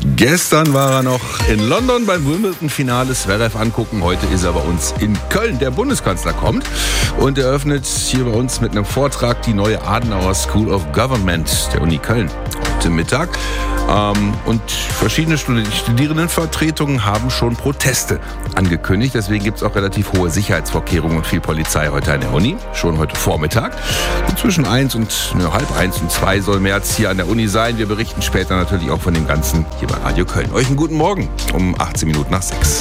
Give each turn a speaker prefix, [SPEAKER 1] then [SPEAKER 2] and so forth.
[SPEAKER 1] Gestern war er noch in London beim Wimbledon-Finale Zverev angucken. Heute ist er bei uns in Köln. Der Bundeskanzler kommt und eröffnet hier bei uns mit einem Vortrag die neue Adenauer School of Government der Uni Köln heute Mittag. Und verschiedene Studierendenvertretungen haben schon Proteste angekündigt. Deswegen gibt es auch relativ hohe Sicherheitsvorkehrungen und viel Polizei heute an der Uni. Schon heute Vormittag. Und zwischen 1 und halb 1 und 2 soll März hier an der Uni sein. Wir berichten später natürlich auch von dem Ganzen hier bei Radio Köln. Euch einen guten Morgen um 18 Minuten nach 6.